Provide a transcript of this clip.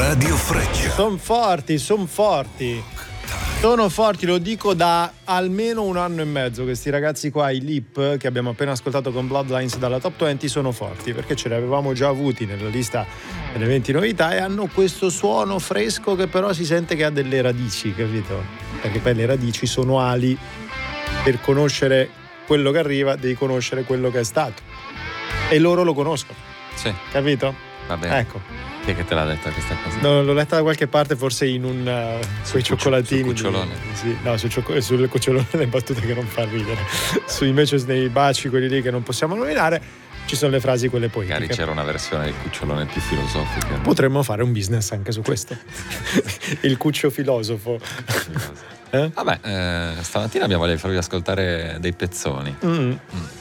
Radio Freccia. Sono forti. Sono forti, lo dico da almeno 1 anno e mezzo. Questi ragazzi qua, i Lip, che abbiamo appena ascoltato con Bloodlines dalla Top 20, sono forti perché ce li avevamo già avuti nella lista delle 20 novità e hanno questo suono fresco che però si sente che ha delle radici, capito? Perché poi le radici sono ali. Per conoscere quello che arriva devi conoscere quello che è stato e loro lo conoscono. Sì. Capito? Va bene. Ecco. Chi è che te l'ha detta questa cosa? No, l'ho letta da qualche parte, forse in quei cioccolatini. Sul cucciolone. Sì, no, sul cucciolone le battute che non fa ridere. Invece nei baci, quelli lì che non possiamo nominare, ci sono le frasi quelle poetiche. Magari c'era una versione del cucciolone più filosofica. Potremmo fare un business anche su questo. Il cuccio filosofo. Vabbè, stamattina abbiamo voglia di farvi ascoltare dei pezzoni.